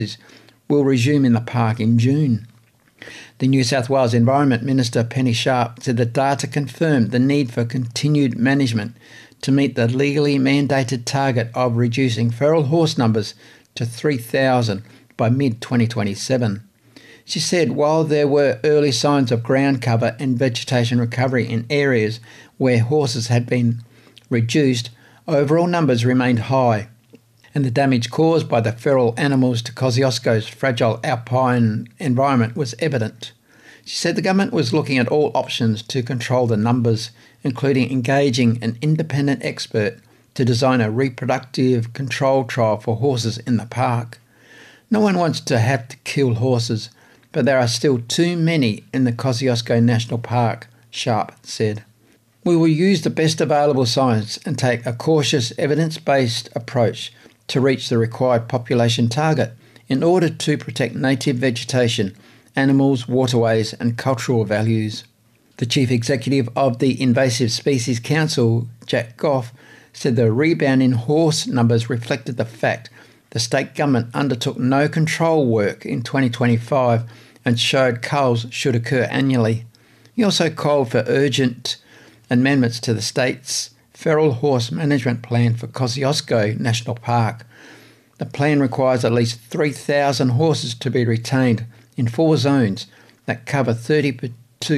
will resume in the park in June. The New South Wales Environment Minister Penny Sharp said the data confirmed the need for continued management to meet the legally mandated target of reducing feral horse numbers to 3,000 by mid-2027. She said while there were early signs of ground cover and vegetation recovery in areas where horses had been reduced, overall numbers remained high, and the damage caused by the feral animals to Kosciuszko's fragile alpine environment was evident. She said the government was looking at all options to control the numbers, including engaging an independent expert to design a reproductive control trial for horses in the park. No one wants to have to kill horses, but there are still too many in the Kosciuszko National Park, Sharp said. We will use the best available science and take a cautious, evidence-based approach to reach the required population target in order to protect native vegetation, animals, waterways and cultural values. The Chief Executive of the Invasive Species Council, Jack Goff, said the rebound in horse numbers reflected the fact the state government undertook no control work in 2025 and showed culls should occur annually. He also called for urgent amendments to the state's feral horse management plan for Kosciuszko National Park. The plan requires at least 3,000 horses to be retained in 4 zones that cover 32%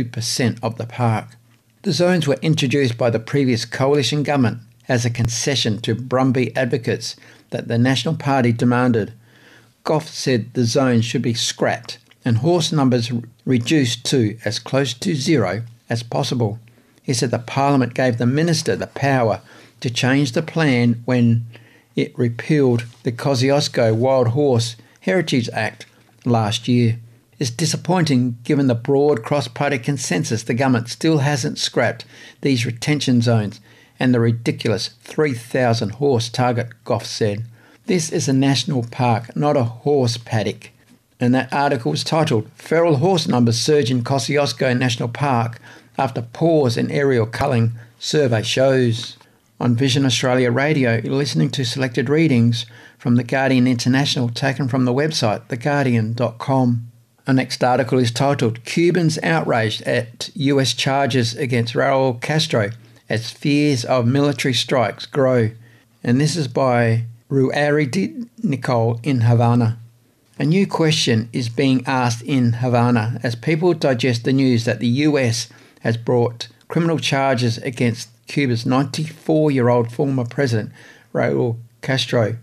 of the park. The zones were introduced by the previous coalition government as a concession to Brumby advocates that the National Party demanded. Goff said the zones should be scrapped and horse numbers reduced to as close to zero as possible. He said the Parliament gave the minister the power to change the plan when it repealed the Kosciuszko Wild Horse Heritage Act last year. It's disappointing given the broad cross-party consensus the government still hasn't scrapped these retention zones and the ridiculous 3,000 horse target, Goff said. This is a national park, not a horse paddock. And that article was titled, Feral Horse Numbers Surge in Kosciuszko National Park After Pause in Aerial Culling, Survey Shows. On Vision Australia Radio, you're listening to selected readings from The Guardian International taken from the website theguardian.com. Our next article is titled, Cubans Outraged at US Charges Against Raul Castro as Fears of Military Strikes Grow. And this is by Ruaridh Nicole in Havana. A new question is being asked in Havana as people digest the news that the US has brought criminal charges against Cuba's 94-year-old former president, Raul Castro.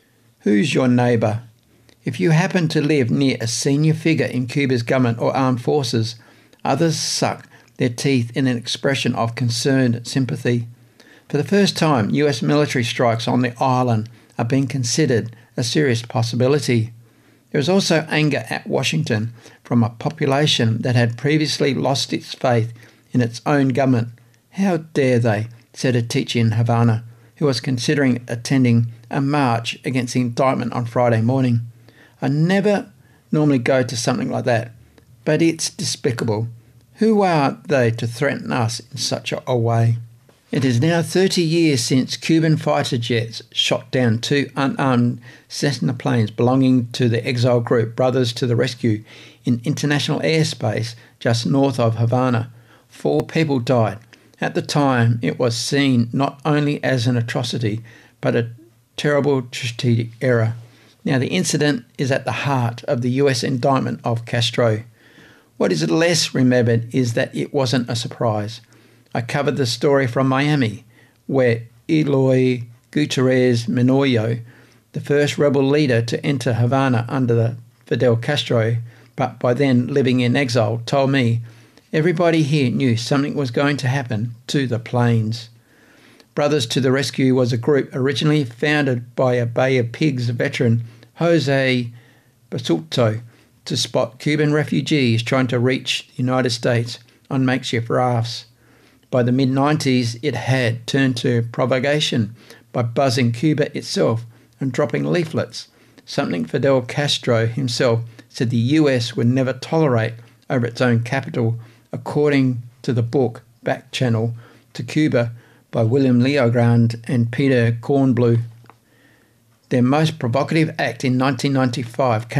Who's your neighbour? If you happen to live near a senior figure in Cuba's government or armed forces, others suck their teeth in an expression of concerned sympathy. For the first time, US military strikes on the island are being considered a serious possibility. There is also anger at Washington from a population that had previously lost its faith in its own government. How dare they, said a teacher in Havana who was considering attending a march against the indictment on Friday morning. I never normally go to something like that, but it's despicable. Who are they to threaten us in such a way? It is now 30 years since Cuban fighter jets shot down 2 unarmed Cessna planes belonging to the exile group Brothers to the Rescue in international airspace just north of Havana. 4 people died. At the time, it was seen not only as an atrocity, but a terrible strategic error. Now, the incident is at the heart of the US indictment of Castro. What is less remembered is that it wasn't a surprise. I covered the story from Miami, where Eloy Gutierrez Menoyo, the first rebel leader to enter Havana under Fidel Castro, but by then living in exile, told me, everybody here knew something was going to happen to the planes. Brothers to the Rescue was a group originally founded by a Bay of Pigs veteran, Jose Basulto, to spot Cuban refugees trying to reach the United States on makeshift rafts. By the mid-90s, it had turned to provocation by buzzing Cuba itself and dropping leaflets, something Fidel Castro himself said the US would never tolerate over its own capital, according to the book Back Channel to Cuba by William Leogrand and Peter Kornblue. Their most provocative act in 1995